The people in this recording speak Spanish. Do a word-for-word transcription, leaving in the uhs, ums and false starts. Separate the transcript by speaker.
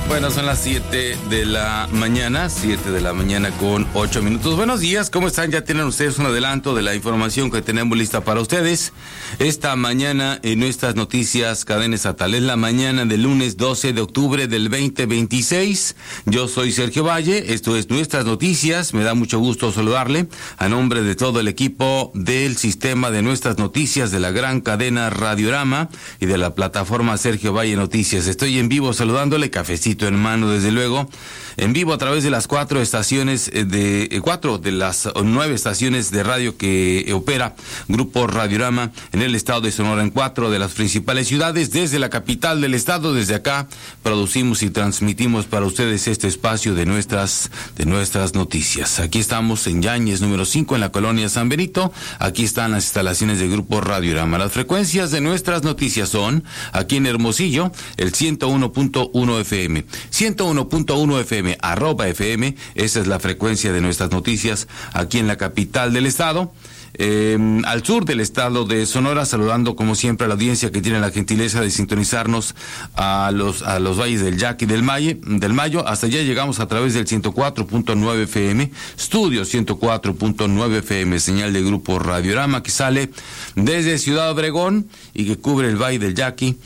Speaker 1: Bueno, son las siete de la mañana, siete de la mañana con ocho minutos. Buenos días, ¿cómo están? Ya tienen ustedes un adelanto de la información que tenemos lista para ustedes. Esta mañana en nuestras noticias Cadena Estatal, es la mañana del lunes doce de octubre del veinte veintiséis. Yo soy Sergio Valle, esto es Nuestras Noticias. Me da mucho gusto saludarle a nombre de todo el equipo del sistema de Nuestras Noticias de la gran cadena Radiorama y de la plataforma Sergio Valle Noticias. Estoy en vivo saludándole, cafecito en mano, desde luego, en vivo a través de las cuatro estaciones de eh, cuatro de las nueve estaciones de radio que eh, opera Grupo Radiorama en el estado de Sonora, en cuatro de las principales ciudades. Desde la capital del estado, desde acá producimos y transmitimos para ustedes este espacio de nuestras de nuestras noticias. Aquí estamos en Yáñez número cinco, en la colonia San Benito. Aquí están las instalaciones de Grupo Radiorama. Las frecuencias de Nuestras Noticias son aquí en Hermosillo el ciento uno punto uno F M, ciento uno punto uno F M, arroba F M, esa es la frecuencia de Nuestras Noticias aquí en la capital del estado. Eh, al sur del estado de Sonora, saludando como siempre a la audiencia que tiene la gentileza de sintonizarnos a los a los valles del Yaqui y del Mayo, del Mayo. Hasta allá llegamos a través del ciento cuatro punto nueve F M, estudio ciento cuatro punto nueve F M, señal de Grupo Radiorama que sale desde Ciudad Obregón y que cubre el valle del Yaqui